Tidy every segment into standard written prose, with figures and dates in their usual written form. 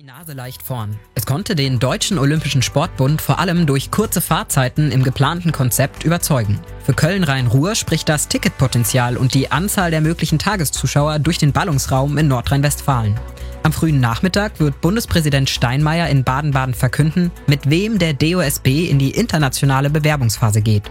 Die Nase leicht vorn. Es konnte den Deutschen Olympischen Sportbund vor allem durch kurze Fahrzeiten im geplanten Konzept überzeugen. Für Köln-Rhein-Ruhr spricht das Ticketpotenzial und die Anzahl der möglichen Tageszuschauer durch den Ballungsraum in Nordrhein-Westfalen. Am frühen Nachmittag wird Bundespräsident Steinmeier in Baden-Baden verkünden, mit wem der DOSB in die internationale Bewerbungsphase geht.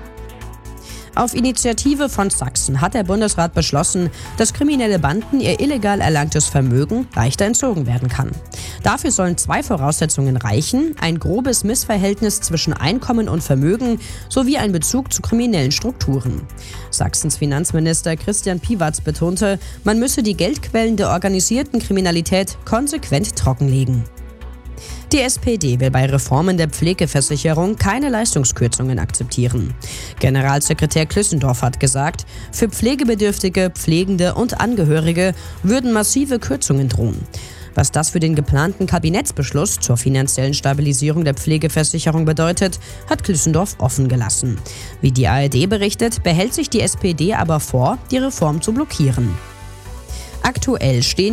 Auf Initiative von Sachsen hat der Bundesrat beschlossen, dass kriminelle Banden ihr illegal erlangtes Vermögen leichter entzogen werden kann. Dafür sollen 2 Voraussetzungen reichen: ein grobes Missverhältnis zwischen Einkommen und Vermögen sowie ein Bezug zu kriminellen Strukturen. Sachsens Finanzminister Christian Piwatz betonte, man müsse die Geldquellen der organisierten Kriminalität konsequent trockenlegen. Die SPD will bei Reformen der Pflegeversicherung keine Leistungskürzungen akzeptieren. Generalsekretär Klüssendorf hat gesagt, für Pflegebedürftige, Pflegende und Angehörige würden massive Kürzungen drohen. Was das für den geplanten Kabinettsbeschluss zur finanziellen Stabilisierung der Pflegeversicherung bedeutet, hat Klüssendorf offen gelassen. Wie die ARD berichtet, behält sich die SPD aber vor, die Reform zu blockieren. Aktuell stehen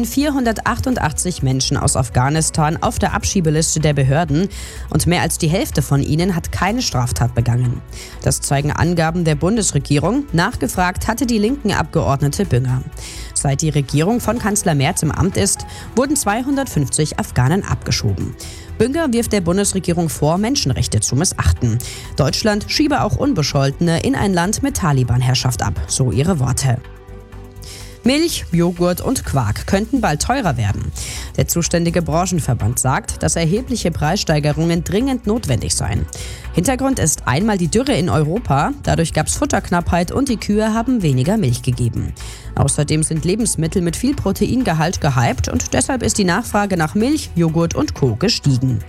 488 Menschen aus Afghanistan auf der Abschiebeliste der Behörden und mehr als die Hälfte von ihnen hat keine Straftat begangen. Das zeigen Angaben der Bundesregierung. Nachgefragt hatte die linken Abgeordnete Bünger. Seit die Regierung von Kanzler Merz im Amt ist, wurden 250 Afghanen abgeschoben. Bünger wirft der Bundesregierung vor, Menschenrechte zu missachten. Deutschland schiebe auch Unbescholtene in ein Land mit Taliban-Herrschaft ab, so ihre Worte. Milch, Joghurt und Quark könnten bald teurer werden. Der zuständige Branchenverband sagt, dass erhebliche Preissteigerungen dringend notwendig seien. Hintergrund ist einmal die Dürre in Europa, dadurch gab es Futterknappheit und die Kühe haben weniger Milch gegeben. Außerdem sind Lebensmittel mit viel Proteingehalt gehypt und deshalb ist die Nachfrage nach Milch, Joghurt und Co. gestiegen.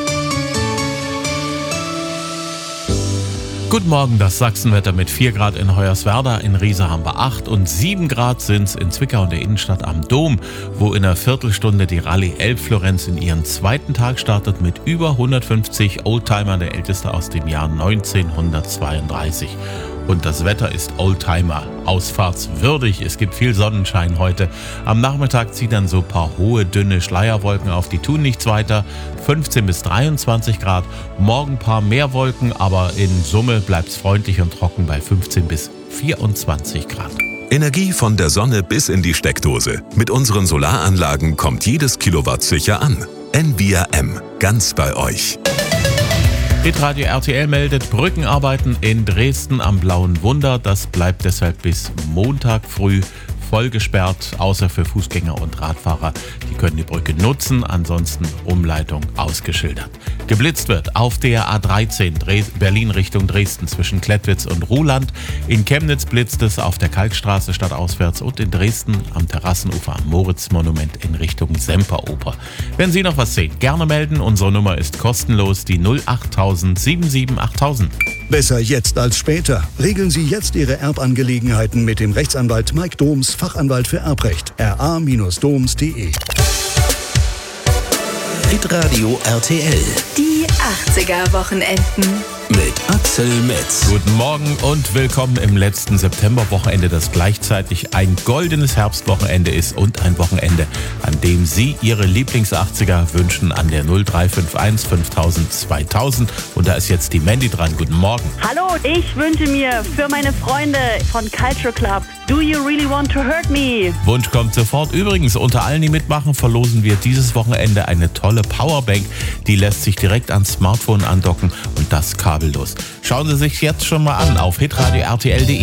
Guten Morgen, das Sachsenwetter mit 4 Grad in Hoyerswerda, in Riesa haben wir 8 und 7 Grad sind es in Zwickau in der Innenstadt am Dom, wo in einer Viertelstunde die Rallye Elbflorenz in ihren 2. Tag startet mit über 150 Oldtimern, der älteste aus dem Jahr 1932. Und das Wetter ist Oldtimer ausfahrtswürdig. Es gibt viel Sonnenschein heute. Am Nachmittag ziehen dann so ein paar hohe, dünne Schleierwolken auf. Die tun nichts weiter. 15 bis 23 Grad. Morgen ein paar mehr Wolken, aber in Summe bleibt es freundlich und trocken bei 15 bis 24 Grad. Energie von der Sonne bis in die Steckdose. Mit unseren Solaranlagen kommt jedes Kilowatt sicher an. Envia M. Ganz bei euch. Hitradio RTL meldet Brückenarbeiten in Dresden am Blauen Wunder. Das bleibt deshalb bis Montag früh voll gesperrt, außer für Fußgänger und Radfahrer. Die können die Brücke nutzen, ansonsten Umleitung ausgeschildert. Geblitzt wird auf der A13 Berlin Richtung Dresden zwischen Klettwitz und Ruhland. In Chemnitz blitzt es auf der Kalkstraße stadtauswärts und in Dresden am Terrassenufer am Moritzmonument in Richtung Semperoper. Wenn Sie noch was sehen, gerne melden. Unsere Nummer ist kostenlos, die 08000 77 8000. Besser jetzt als später. Regeln Sie jetzt Ihre Erbangelegenheiten mit dem Rechtsanwalt Mike Doms, Fachanwalt für Erbrecht. ra-doms.de. Hitradio RTL. Die 80er-Wochenenden. Mit Axel Metz. Guten Morgen und willkommen im letzten Septemberwochenende, das gleichzeitig ein goldenes Herbstwochenende ist und ein Wochenende, an dem Sie Ihre Lieblings-80er wünschen an der 0351 5000 2000. Und da ist jetzt die Mandy dran. Guten Morgen. Hallo, ich wünsche mir für meine Freunde von Culture Club Do You Really Want to Hurt Me? Wunsch kommt sofort. Übrigens, unter allen, die mitmachen, verlosen wir dieses Wochenende eine tolle Powerbank. Die lässt sich direkt ans Smartphone andocken und das kabellos. Schauen Sie sich jetzt schon mal an auf hitradio-rtl.de.